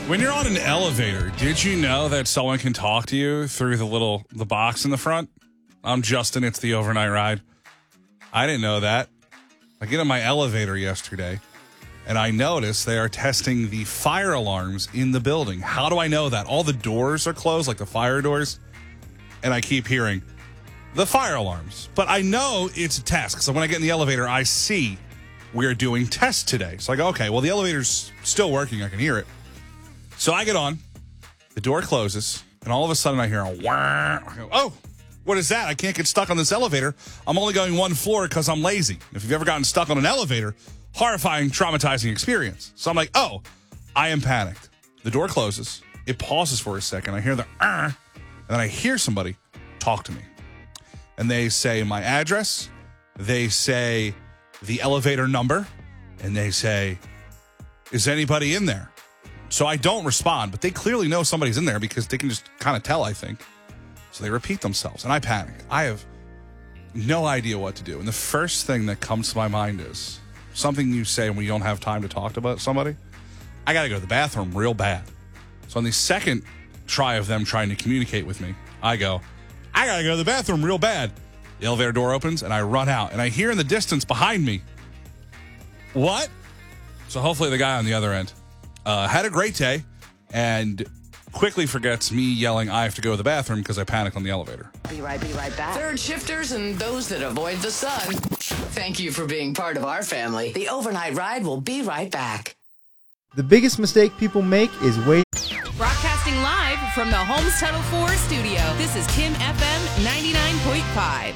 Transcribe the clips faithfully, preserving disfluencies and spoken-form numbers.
When you're on an elevator, did you know that someone can talk to you through the little the box in the front? I'm Justin. It's the overnight ride. I didn't know that. I get in my elevator yesterday, and I noticed they are testing the fire alarms in the building. How do I know that? All the doors are closed, like the fire doors, and I keep hearing the fire alarms. But I know it's a test, because when I get in the elevator, I see we're doing tests today. So I go, okay, well, the elevator's still working. I can hear it. So I get on, the door closes, and all of a sudden I hear a wah. I go, oh, what is that? I can't get stuck on this elevator. I'm only going one floor because I'm lazy. If you've ever gotten stuck on an elevator, horrifying, traumatizing experience. So I'm like, oh, I am panicked. The door closes. It pauses for a second. I hear the, uh, and then I hear somebody talk to me. And they say my address. They say the elevator number. And they say, is anybody in there? So I don't respond, but they clearly know somebody's in there because they can just kind of tell, I think. So they repeat themselves, and I panic. I have no idea what to do. And the first thing that comes to my mind is something you say when you don't have time to talk about somebody. I got to go to the bathroom real bad. So on the second try of them trying to communicate with me, I go, I got to go to the bathroom real bad. The elevator door opens, and I run out, and I hear in the distance behind me, what? So hopefully the guy on the other end Uh, had a great day and quickly forgets me yelling, I have to go to the bathroom because I panicked on the elevator. Be right, be right back. Third shifters and those that avoid the sun. Thank you for being part of our family. The overnight ride will be right back. The biggest mistake people make is wait. Broadcasting live from the Holmes Tunnel four studio. This is Kim F M ninety-nine point five.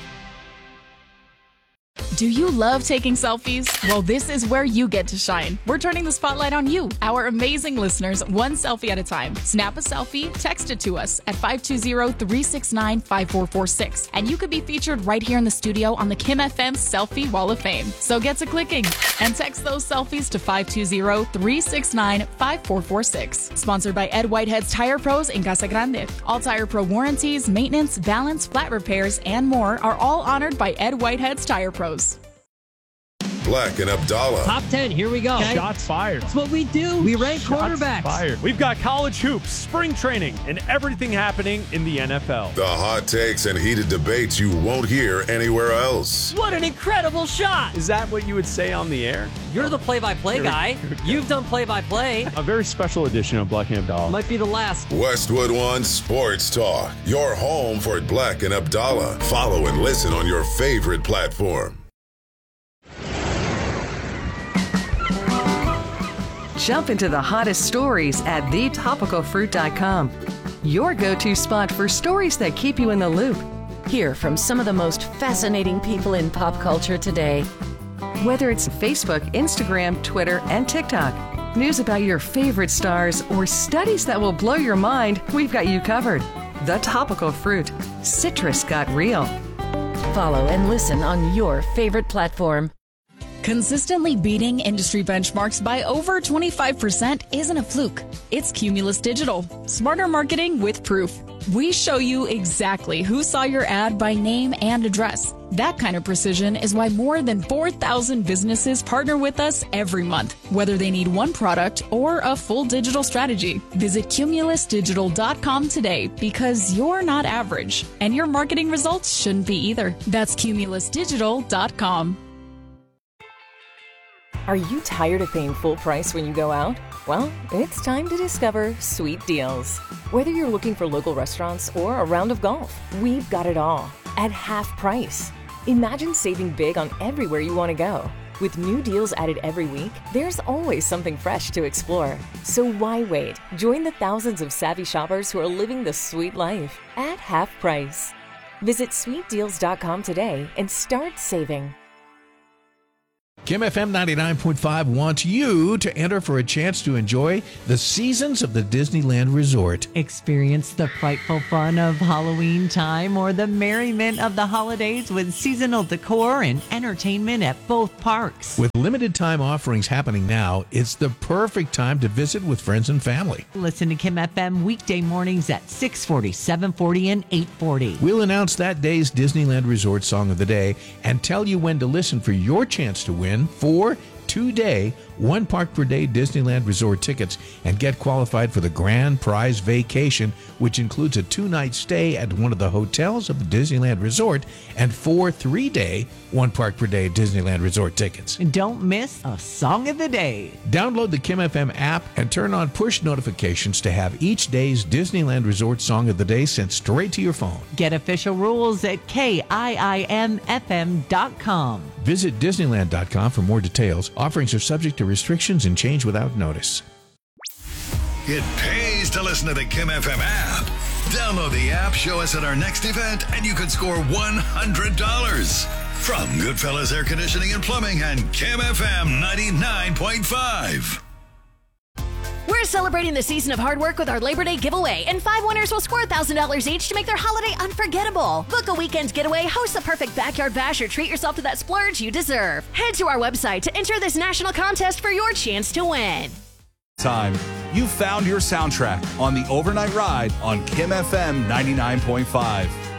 Do you love taking selfies? Well, this is where you get to shine. We're turning the spotlight on you, our amazing listeners, one selfie at a time. Snap a selfie, text it to us at five two zero, three six nine, five four four six, and you could be featured right here in the studio on the Kim F M Selfie Wall of Fame. So get to clicking and text those selfies to five two zero, three six nine, five four four six. Sponsored by Ed Whitehead's Tire Pros in Casa Grande. All Tire Pro warranties, maintenance, balance, flat repairs, and more are all honored by Ed Whitehead's Tire Pros. Black and Abdallah. Top ten, here we go. Okay. Shots fired. That's what we do. We rank Shots quarterbacks. Fired. We've got college hoops, spring training, and everything happening in the N F L. The hot takes and heated debates you won't hear anywhere else. What an incredible shot. Is that what you would say on the air? You're the play-by-play Here guy. You've done play-by-play. A very special edition of Black and Abdallah. Might be the last. Westwood One Sports Talk. Your home for Black and Abdallah. Follow and listen on your favorite platform. Jump into the hottest stories at the topical fruit dot com. Your go-to spot for stories that keep you in the loop. Hear from some of the most fascinating people in pop culture today. Whether it's Facebook, Instagram, Twitter, and TikTok, news about your favorite stars, or studies that will blow your mind, we've got you covered. The Topical Fruit. Citrus got real. Follow and listen on your favorite platform. Consistently beating industry benchmarks by over twenty-five percent isn't a fluke. It's Cumulus Digital. Smarter marketing with proof. We show you exactly who saw your ad by name and address. That kind of precision is why more than four thousand businesses partner with us every month, whether they need one product or a full digital strategy. Visit cumulus digital dot com today because you're not average, and your marketing results shouldn't be either. That's cumulus digital dot com. Are you tired of paying full price when you go out? Well, it's time to discover Sweet Deals. Whether you're looking for local restaurants or a round of golf, we've got it all at half price. Imagine saving big on everywhere you want to go. With new deals added every week, there's always something fresh to explore. So why wait? Join the thousands of savvy shoppers who are living the sweet life at half price. Visit sweet deals dot com today and start saving. Kim F M ninety-nine point five wants you to enter for a chance to enjoy the seasons of the Disneyland Resort. Experience the frightful fun of Halloween time or the merriment of the holidays with seasonal decor and entertainment at both parks. With limited time offerings happening now, it's the perfect time to visit with friends and family. Listen to Kim F M weekday mornings at six forty, seven forty, and eight forty. We'll announce that day's Disneyland Resort Song of the Day and tell you when to listen for your chance to win four two-day, one park per day Disneyland Resort tickets and get qualified for the grand prize vacation, which includes a two-night stay at one of the hotels of the Disneyland Resort and four three-day, one park per day Disneyland Resort tickets. And don't miss a song of the day. Download the Kim F M app and turn on push notifications to have each day's Disneyland Resort song of the day sent straight to your phone. Get official rules at K I I M F M dot com. Visit Disneyland dot com for more details. Offerings are subject to restrictions and change without notice. It pays to listen to the Kim F M app. Download the app, show us at our next event, and you could score one hundred dollars. From Goodfellas Air Conditioning and Plumbing and Kim F M ninety-nine point five. We're celebrating the season of hard work with our Labor Day giveaway, and five winners will score one thousand dollars each to make their holiday unforgettable. Book a weekend getaway, host the perfect backyard bash, or treat yourself to that splurge you deserve. Head to our website to enter this national contest for your chance to win. Time. You found your soundtrack on the Overnight Ride on Kim F M ninety-nine point five.